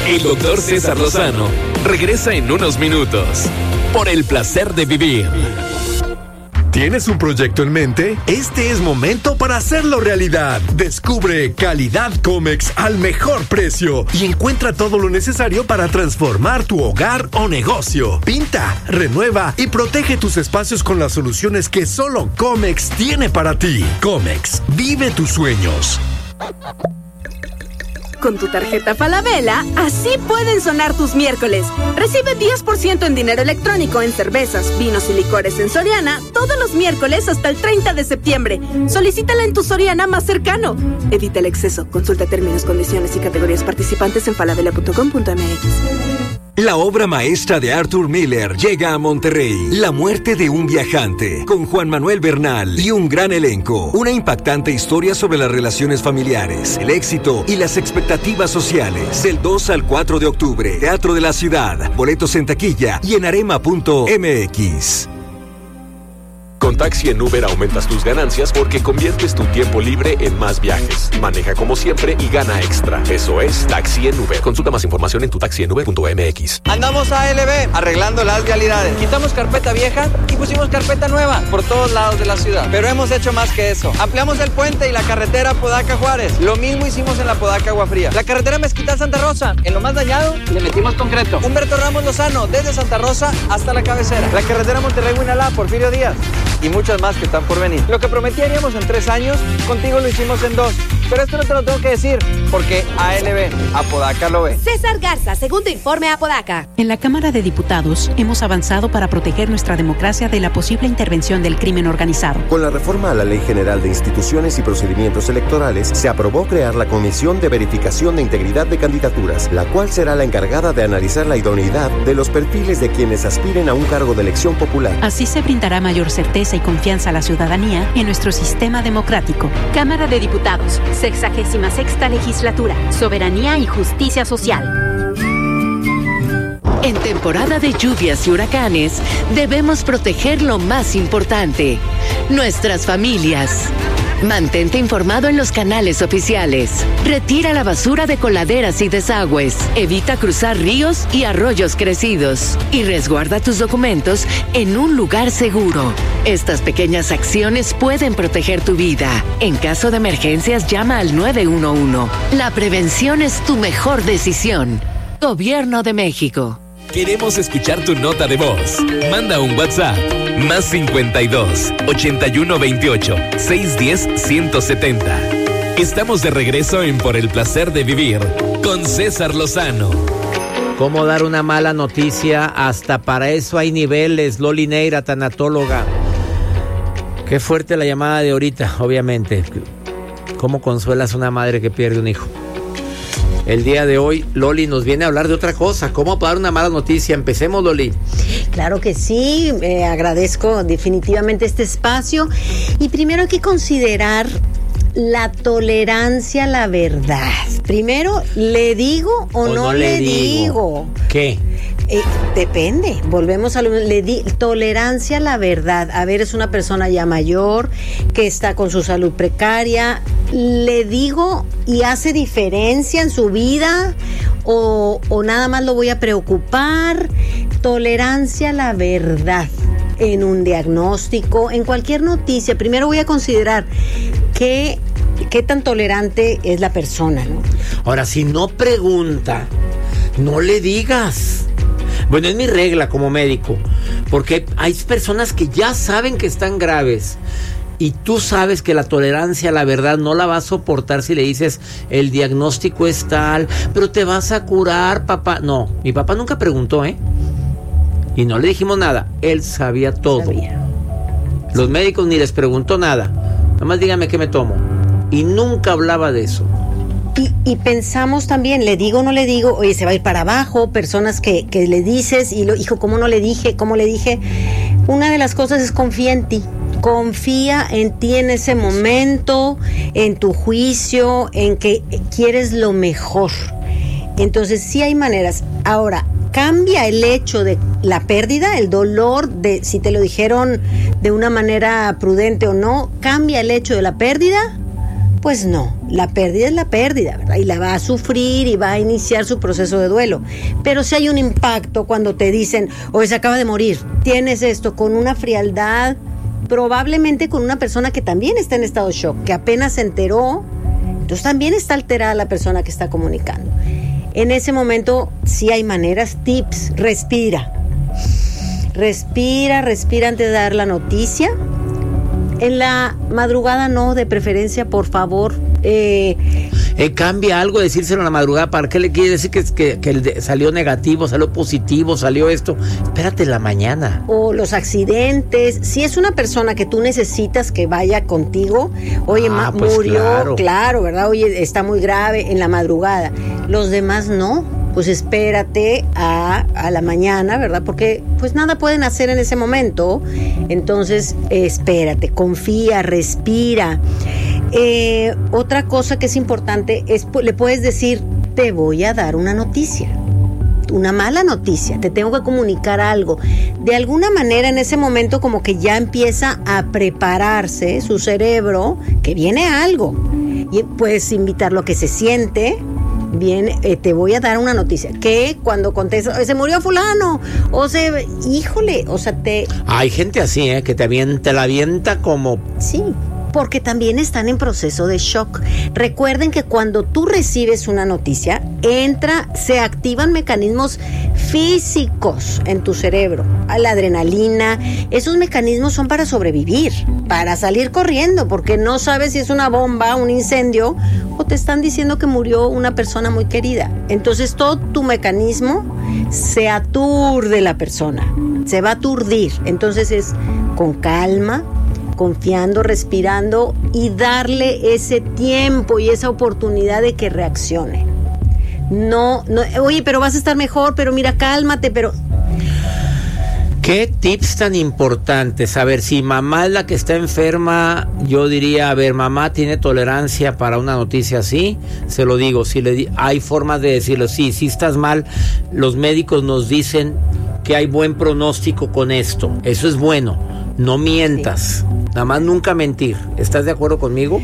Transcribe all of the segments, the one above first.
El doctor César Lozano regresa en unos minutos por el placer de vivir. ¿Tienes un proyecto en mente? Este es momento para hacerlo realidad. Descubre Calidad Comex al mejor precio y encuentra todo lo necesario para transformar tu hogar o negocio. Pinta, renueva y protege tus espacios con las soluciones que solo Comex tiene para ti. Comex, vive tus sueños. Con tu tarjeta Falabella, así pueden sonar tus miércoles. Recibe 10% en dinero electrónico en cervezas, vinos y licores en Soriana todos los miércoles hasta el 30 de septiembre. Solicítala en tu Soriana más cercano. Evita el exceso. Consulta términos, condiciones y categorías participantes en falabella.com.mx. La obra maestra de Arthur Miller llega a Monterrey. La muerte de un viajante, con Juan Manuel Bernal y un gran elenco. Una impactante historia sobre las relaciones familiares, el éxito y las expectativas sociales. Del 2 al 4 de octubre, Teatro de la Ciudad. Boletos en taquilla y en arema.mx. Con Taxi en Uber aumentas tus ganancias porque conviertes tu tiempo libre en más viajes. Maneja como siempre y gana extra. Eso es Taxi en Uber. Consulta más información en tutaxienuber.mx. Andamos a ALB, arreglando las vialidades. Quitamos carpeta vieja y pusimos carpeta nueva por todos lados de la ciudad. Pero hemos hecho más que eso. Ampliamos el puente y la carretera Apodaca-Juárez. Lo mismo hicimos en la Apodaca Agua Fría. La carretera Mezquital-Santa Rosa. En lo más dañado, le metimos concreto. Humberto Ramos Lozano, desde Santa Rosa hasta la cabecera. La carretera Monterrey-Huinalá, Porfirio Díaz. Y muchas más que están por venir. Lo que prometíamos en 3 años, contigo lo hicimos en 2. Pero esto no te lo tengo que decir, porque ALB, Apodaca lo ve. César Garza, segundo informe Apodaca. En la Cámara de Diputados hemos avanzado para proteger nuestra democracia de la posible intervención del crimen organizado. Con la reforma a la Ley General de Instituciones y Procedimientos Electorales, se aprobó crear la Comisión de Verificación de Integridad de Candidaturas, la cual será la encargada de analizar la idoneidad de los perfiles de quienes aspiren a un cargo de elección popular. Así se brindará mayor certeza y confianza a la ciudadanía en nuestro sistema democrático. Cámara de Diputados, 66ª Legislatura, Soberanía y Justicia Social. En temporada de lluvias y huracanes, debemos proteger lo más importante, nuestras familias. Mantente informado en los canales oficiales. Retira la basura de coladeras y desagües. Evita cruzar ríos y arroyos crecidos. Y resguarda tus documentos en un lugar seguro. Estas pequeñas acciones pueden proteger tu vida. En caso de emergencias, llama al 911. La prevención es tu mejor decisión. Gobierno de México. Queremos escuchar tu nota de voz. Manda un WhatsApp. Más 52 81 28 610 170. Estamos de regreso en Por el Placer de Vivir con César Lozano. ¿Cómo dar una mala noticia? Hasta para eso hay niveles. Loli Neira, tanatóloga. Qué fuerte la llamada de ahorita, obviamente. ¿Cómo consuelas a una madre que pierde un hijo? El día de hoy, Loli nos viene a hablar de otra cosa. ¿Cómo dar una mala noticia? Empecemos, Loli. Claro que sí, agradezco definitivamente este espacio. Y primero hay que considerar la tolerancia a la verdad. Primero, ¿le digo o no le digo? ¿Qué? Depende, volvemos a tolerancia a la verdad. A ver, es una persona ya mayor que está con su salud precaria. ¿Le digo y hace diferencia en su vida o nada más lo voy a preocupar? Tolerancia a la verdad en un diagnóstico, en cualquier noticia. Primero voy a considerar qué tan tolerante es la persona, ¿no? Ahora, si no pregunta, no le digas. Bueno, es mi regla como médico, porque hay personas que ya saben que están graves y tú sabes que la tolerancia a la verdad no la vas a soportar si le dices el diagnóstico es tal, pero te vas a curar, papá. No, mi papá nunca preguntó, y no le dijimos nada, él sabía todo. Los médicos ni les preguntó nada, nada más dígame qué me tomo, y nunca hablaba de eso. Y pensamos también, ¿le digo o no le digo? Oye, se va a ir para abajo. Personas que le dices y hijo, ¿cómo no le dije? ¿Cómo le dije? Una de las cosas es confía en ti. Confía en ti en ese momento, en tu juicio, en que quieres lo mejor. Entonces sí hay maneras. Ahora, cambia el hecho de la pérdida, el dolor de si te lo dijeron de una manera prudente o no. Cambia el hecho de la pérdida. Pues no, la pérdida es la pérdida, ¿verdad? Y la va a sufrir y va a iniciar su proceso de duelo. Pero si hay un impacto cuando te dicen, oye, se acaba de morir, tienes esto, con una frialdad, probablemente con una persona que también está en estado de shock, que apenas se enteró, entonces también está alterada la persona que está comunicando. En ese momento sí hay maneras, tips, respira antes de dar la noticia. En la madrugada no, de preferencia, por favor. Cambia algo, decírselo en la madrugada. ¿Para qué le quiere decir que salió negativo, salió positivo, salió esto? Espérate la mañana. O los accidentes. Si es una persona que tú necesitas que vaya contigo, oye, pues murió, claro, ¿verdad? Oye, está muy grave, en la madrugada. Los demás no. Pues espérate a la mañana, ¿verdad? Porque pues nada pueden hacer en ese momento. Entonces, espérate, confía, respira. Otra cosa que es importante es, le puedes decir, te voy a dar una noticia, una mala noticia, te tengo que comunicar algo. De alguna manera en ese momento como que ya empieza a prepararse su cerebro, que viene algo. Y puedes invitarlo a que se siente. Bien, te voy a dar una noticia. Que cuando contesta, se murió fulano, híjole, Hay gente así, que te la avienta como... Sí, porque también están en proceso de shock. Recuerden que cuando tú recibes una noticia, se activan mecanismos físicos en tu cerebro. La adrenalina, esos mecanismos son para sobrevivir, para salir corriendo, porque no sabes si es una bomba, un incendio, o te están diciendo que murió una persona muy querida. Entonces todo tu mecanismo se aturde la persona, se va a aturdir. Entonces es con calma, confiando, respirando y darle ese tiempo y esa oportunidad de que reaccione. No, oye, pero vas a estar mejor, pero mira, cálmate, pero... ¿Qué tips tan importantes? A ver, si mamá es la que está enferma, yo diría, a ver, mamá tiene tolerancia para una noticia así, se lo digo, hay formas de decirlo, sí estás mal, los médicos nos dicen que hay buen pronóstico con esto, eso es bueno, no mientas, nada más nunca mentir, ¿estás de acuerdo conmigo?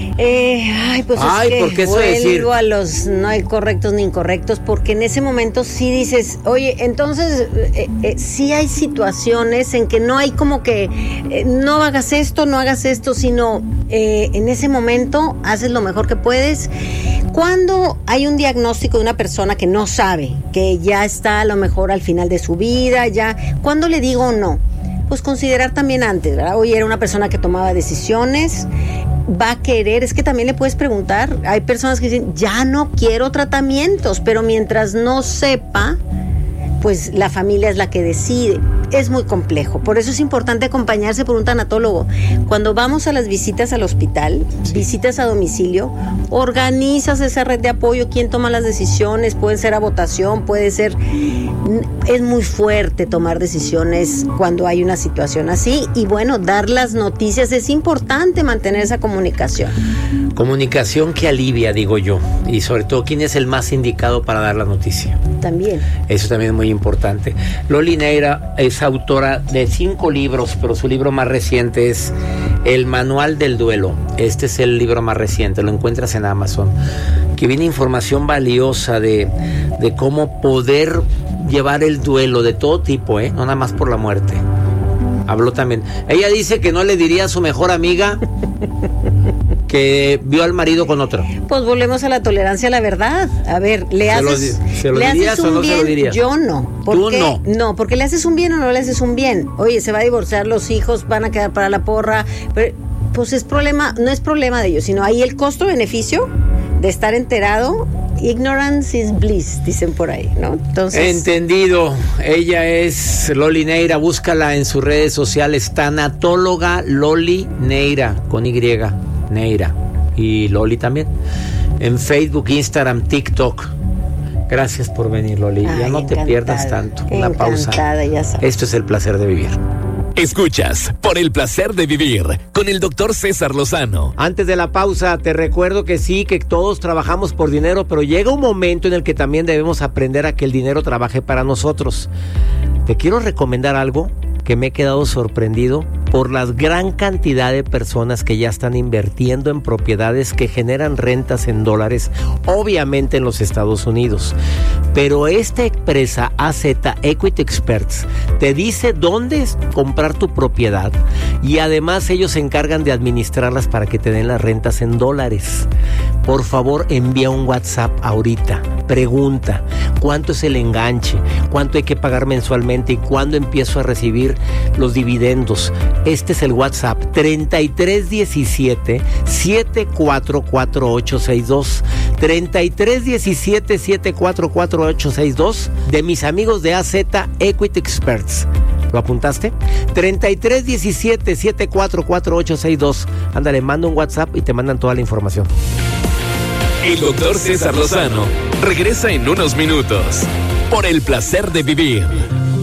Porque vuelvo a los no hay correctos ni incorrectos, porque en ese momento sí dices, oye, entonces sí hay situaciones en que no hay como que no hagas esto, sino en ese momento haces lo mejor que puedes. Cuando hay un diagnóstico de una persona que no sabe, que ya está a lo mejor al final de su vida, ¿cuándo le digo no? Pues considerar también antes, ¿verdad? Oye, era una persona que tomaba decisiones, va a querer, es que también le puedes preguntar, hay personas que dicen, ya no quiero tratamientos, pero mientras no sepa, pues la familia es la que decide. Es muy complejo, por eso es importante acompañarse por un tanatólogo. Cuando vamos a las visitas al hospital, visitas a domicilio, organizas esa red de apoyo, quién toma las decisiones, puede ser a votación, es muy fuerte tomar decisiones cuando hay una situación así, y bueno, dar las noticias, es importante mantener esa comunicación. Comunicación que alivia, digo yo, y sobre todo, ¿quién es el más indicado para dar la noticia? También. Eso también es muy importante. Loli Neira es autora de 5 libros, pero su libro más reciente es El Manual del Duelo. Este es el libro más reciente, lo encuentras en Amazon, que viene información valiosa de cómo poder llevar el duelo de todo tipo, no nada más por la muerte. Habló también. Ella dice que no le diría a su mejor amiga que vio al marido con otro. Pues volvemos a la tolerancia a la verdad. A ver, ¿Se lo dirías o no se lo dirías? Yo no. ¿Tú no? No, porque le haces un bien o no le haces un bien. Oye, se va a divorciar, los hijos van a quedar para la porra. Pero, pues no es problema de ellos, sino ahí el costo-beneficio de estar enterado. Ignorance is bliss, dicen por ahí, ¿no? Entonces... Entendido. Ella es Loli Neira, búscala en sus redes sociales, tanatóloga Loli Neira, con Y, Neira, y Loli también, en Facebook, Instagram, TikTok. Gracias por venir, Loli. Ya no te pierdas tanto. Una pausa. Ya sabes. Esto es El Placer de Vivir. Escuchas Por el Placer de Vivir con el doctor César Lozano. Antes de la pausa, te recuerdo que sí, que todos trabajamos por dinero, pero llega un momento en el que también debemos aprender a que el dinero trabaje para nosotros. Te quiero recomendar algo que me he quedado sorprendido por la gran cantidad de personas que ya están invirtiendo en propiedades que generan rentas en dólares, obviamente en los Estados Unidos. Pero esta empresa AZ Equity Experts te dice dónde comprar tu propiedad y además ellos se encargan de administrarlas para que te den las rentas en dólares. Por favor, envía un WhatsApp ahorita. Pregunta, ¿cuánto es el enganche? ¿Cuánto hay que pagar mensualmente? ¿Y cuándo empiezo a recibir los dividendos? Este es el WhatsApp 3317-744862. 3317-744862 de mis amigos de AZ Equity Experts. ¿Lo apuntaste? 3317-744862. Ándale, manda un WhatsApp y te mandan toda la información. El doctor César Lozano regresa en unos minutos por el placer de vivir.